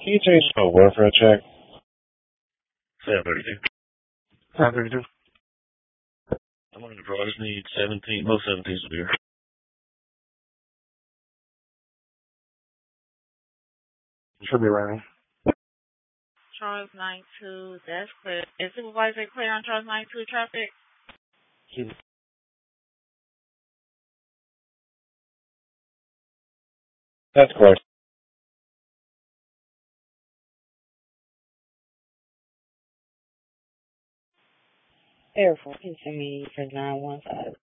Can you change my welfare check? 732. 532. I'm on the draw. I just need 17, most 17s of beer. Should be right. Charles 92, that's clear. Is Supervisor clear on Charles 92 traffic? That's correct. Air 4, can you send me for 915?